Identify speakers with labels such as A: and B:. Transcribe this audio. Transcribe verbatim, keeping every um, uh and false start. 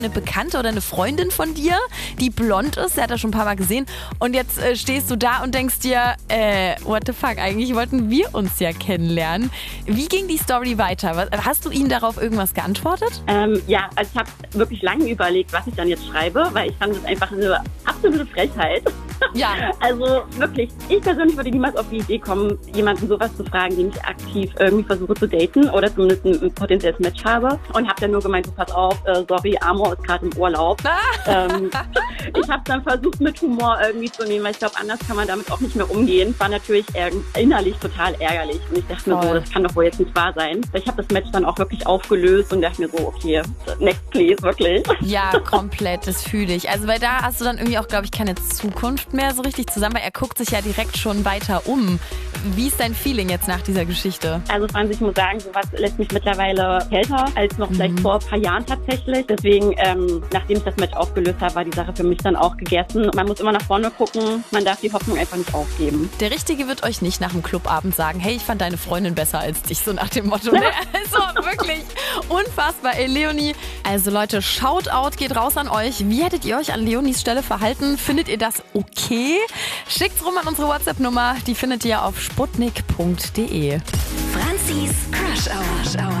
A: eine Bekannte oder eine Freundin von dir, die blond ist, der hat das schon ein paar Mal gesehen und jetzt äh, stehst du da und denkst dir, äh, what the fuck, eigentlich wollten wir uns ja kennenlernen. Wie ging die Story weiter? Was, hast du ihm darauf irgendwas geantwortet?
B: Ähm, ja, also ich habe wirklich lange überlegt, was ich dann jetzt schreibe, weil ich fand das einfach eine absolute Frechheit.
A: Ja.
B: Also wirklich, ich persönlich würde niemals auf die Idee kommen, jemanden sowas zu fragen, den ich aktiv irgendwie versuche zu daten oder zumindest ein, ein potenzielles Match habe. Und habe dann nur gemeint, so, pass auf, äh, sorry, Amor ist gerade im Urlaub. ähm, ich habe dann versucht, mit Humor irgendwie zu nehmen, weil ich glaube, anders kann man damit auch nicht mehr umgehen. War natürlich innerlich total ärgerlich. Und ich dachte mir so, das kann doch wohl jetzt nicht wahr sein. Ich habe das Match dann auch wirklich aufgelöst und dachte mir so, okay, next please, wirklich.
A: Ja, komplett, das fühle ich. Also weil da hast du dann irgendwie auch, glaube ich, keine Zukunft mehr so richtig zusammen, weil er guckt sich ja direkt schon weiter um. Wie ist dein Feeling jetzt nach dieser Geschichte?
B: Also Franz, ich muss sagen, sowas lässt mich mittlerweile kälter als noch vielleicht
A: Mhm.
B: vor ein paar Jahren tatsächlich. Deswegen, ähm, nachdem ich das Match aufgelöst habe, war die Sache für mich dann auch gegessen. Man muss immer nach vorne gucken, man darf die Hoffnung einfach nicht aufgeben.
A: Der Richtige wird euch nicht nach dem Clubabend sagen, hey, ich fand deine Freundin besser als dich, so nach dem Motto. Ne? Also wirklich unfassbar, ey, Leonie. Also Leute, Shoutout geht raus an euch. Wie hättet ihr euch an Leonies Stelle verhalten? Findet ihr das okay? Schickt's rum an unsere WhatsApp-Nummer. Die findet ihr auf sputnik punkt de.
C: Franzis Crush Hour.